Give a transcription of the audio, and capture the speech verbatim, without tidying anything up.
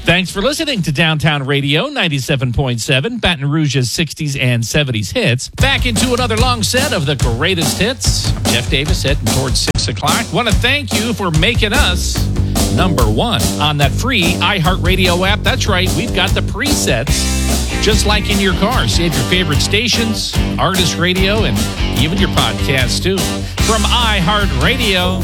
Thanks for listening to Downtown Radio ninety-seven point seven, Baton Rouge's sixties and seventies hits. Back into another long set of the greatest hits. Jeff Davis heading towards six o'clock. Want to thank you for making us number one on that free iHeartRadio app. That's right, we've got the presets, just like in your car. Save your favorite stations, artist radio, and even your podcast, too. From iHeartRadio.